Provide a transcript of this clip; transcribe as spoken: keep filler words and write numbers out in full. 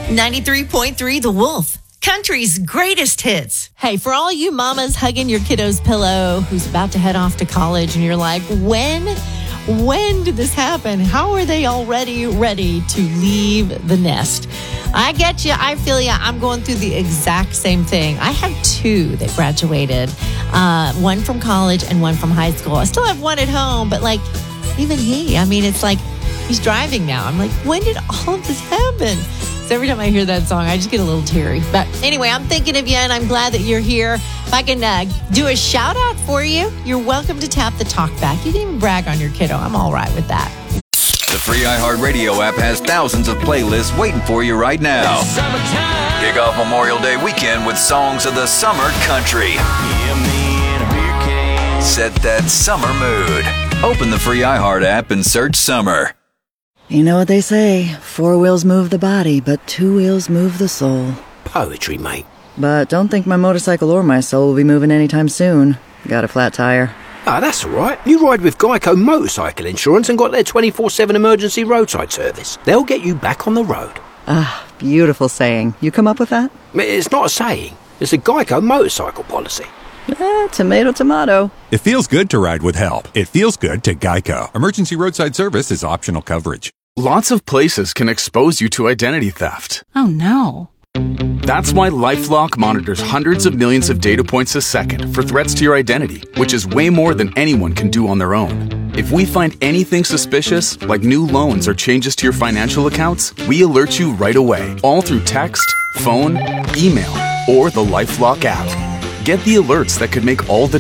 ninety-three point three The Wolf, country's greatest hits. Hey, for all you mamas hugging your kiddo's pillow who's about to head off to college and you're like, when, when did this happen? How are they already ready to leave the nest? I get you. I feel you. I'm going through the exact same thing. I have two that graduated, uh, one from college and one from high school. I still have one at home, but like, even he, I mean, it's like he's driving now. I'm like, when did all of this happen? So every time I hear that song, I just get a little teary. But anyway, I'm thinking of you, and I'm glad that you're here. If I can uh, do a shout out for you, you're welcome to tap the talk back. You can even brag on your kiddo. I'm all right with that. The free iHeartRadio app has thousands of playlists waiting for you right now. Kick off Memorial Day weekend with songs of the summer country. Set that summer mood. Open the free iHeart app and search summer. You know what they say, four wheels move the body, but two wheels move the soul. Poetry, mate. But don't think my motorcycle or my soul will be moving anytime soon. Got a flat tire. Ah, that's all right. You ride with Geico Motorcycle Insurance and got their twenty-four seven emergency roadside service. They'll get you back on the road. Ah, beautiful saying. You come up with that? It's not a saying. It's a Geico motorcycle policy. Eh, tomato, tomato. It feels good to ride with help. It feels good to Geico. Emergency roadside service is optional coverage. Lots of places can expose you to identity theft. Oh, no. That's why LifeLock monitors hundreds of millions of data points a second for threats to your identity, which is way more than anyone can do on their own. If we find anything suspicious, like new loans or changes to your financial accounts, we alert you right away, all through text, phone, email, or the LifeLock app. Get the alerts that could make all the